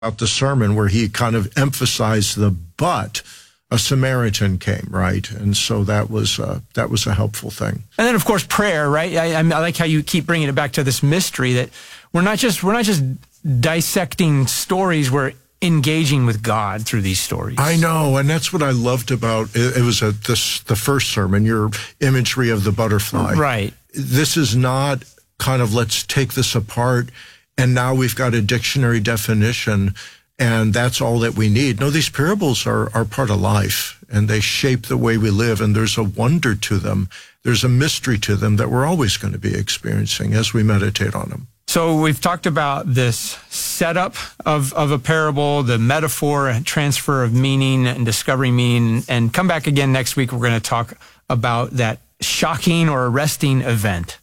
about the sermon where he kind of emphasized the but. A Samaritan came, right? And so that was a helpful thing. And then, of course, prayer, right? I like how you keep bringing it back to this mystery that we're not just dissecting stories, we're engaging with God through these stories. I know, and that's what I loved about it. It was the first sermon, your imagery of the butterfly. Right. This is not kind of let's take this apart, and now we've got a dictionary definition, and that's all that we need. No, these parables are part of life, and they shape the way we live, and there's a wonder to them. There's a mystery to them that we're always going to be experiencing as we meditate on them. So we've talked about this setup of a parable, the metaphor, transfer of meaning and discovering meaning, and come back again next week. We're going to talk about that shocking or arresting event.